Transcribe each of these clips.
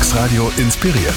Deluxe Radio inspiriert.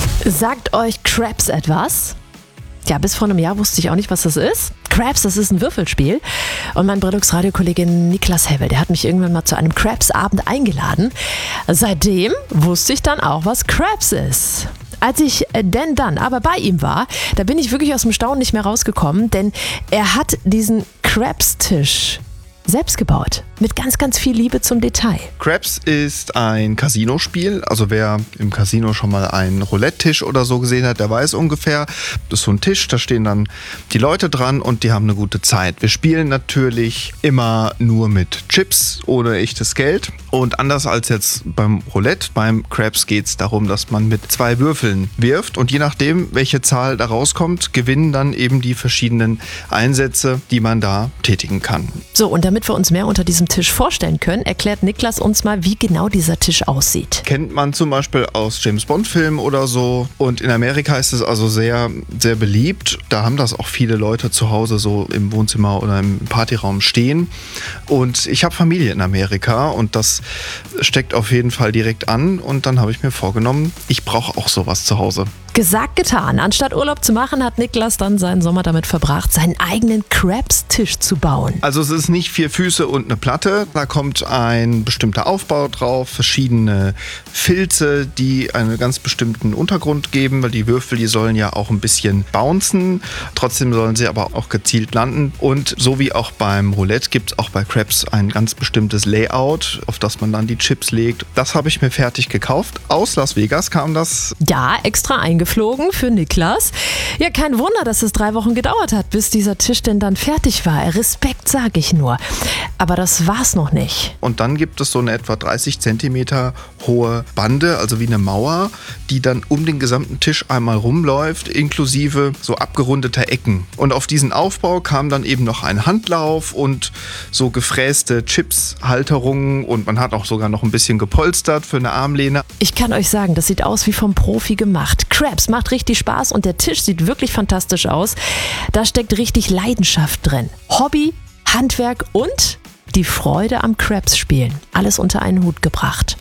Sagt euch Craps etwas? Ja, bis vor einem Jahr wusste ich auch nicht, was das ist. Craps, das ist ein Würfelspiel. Und mein Deluxe-Radio-Kollege Niklas Hebel, der hat mich irgendwann mal zu einem Craps-Abend eingeladen. Seitdem wusste ich dann auch, was Craps ist. Als ich dann aber bei ihm war, da bin ich wirklich aus dem Staunen nicht mehr rausgekommen, denn er hat diesen Craps-Tisch selbst gebaut. Mit ganz, ganz viel Liebe zum Detail. Craps ist ein Casino-Spiel. Also wer im Casino schon mal einen Roulette-Tisch oder so gesehen hat, der weiß ungefähr. Das ist so ein Tisch, da stehen dann die Leute dran und die haben eine gute Zeit. Wir spielen natürlich immer nur mit Chips ohne echtes Geld. Und anders als jetzt beim Roulette, beim Craps geht es darum, dass man mit 2 Würfeln wirft. Und je nachdem, welche Zahl da rauskommt, gewinnen dann eben die verschiedenen Einsätze, die man da tätigen kann. So, und damit wir uns mehr unter diesem Tisch vorstellen können, erklärt Niklas uns mal, wie genau dieser Tisch aussieht. Kennt man zum Beispiel aus James-Bond-Filmen oder so. Und in Amerika ist es also sehr, sehr beliebt. Da haben das auch viele Leute zu Hause so im Wohnzimmer oder im Partyraum stehen. Und ich habe Familie in Amerika und das steckt auf jeden Fall direkt an. Und dann habe ich mir vorgenommen, ich brauche auch sowas zu Hause. Gesagt, getan. Anstatt Urlaub zu machen, hat Niklas dann seinen Sommer damit verbracht, seinen eigenen Craps-Tisch zu bauen. Also es ist nicht 4 Füße und eine Platte. Da kommt ein bestimmter Aufbau drauf, verschiedene Filze, die einen ganz bestimmten Untergrund geben, weil die Würfel, die sollen ja auch ein bisschen bouncen. Trotzdem sollen sie aber auch gezielt landen. Und so wie auch beim Roulette gibt es auch bei Craps ein ganz bestimmtes Layout, auf das man dann die Chips legt. Das habe ich mir fertig gekauft. Aus Las Vegas kam das. Ja, extra eingeflogen für Niklas. Ja, kein Wunder, dass es 3 Wochen gedauert hat, bis dieser Tisch denn dann fertig war. Respekt, sage ich nur. Aber das war's noch nicht. Und dann gibt es so eine etwa 30 Zentimeter hohe Bande, also wie eine Mauer, die dann um den gesamten Tisch einmal rumläuft, inklusive so abgerundeter Ecken. Und auf diesen Aufbau kam dann eben noch ein Handlauf und so gefräste Chipshalterungen und man hat auch sogar noch ein bisschen gepolstert für eine Armlehne. Ich kann euch sagen, das sieht aus wie vom Profi gemacht. Craps macht richtig Spaß und der Tisch sieht wirklich fantastisch aus. Da steckt richtig Leidenschaft drin. Hobby, Handwerk und die Freude am Craps spielen. Alles unter einen Hut gebracht.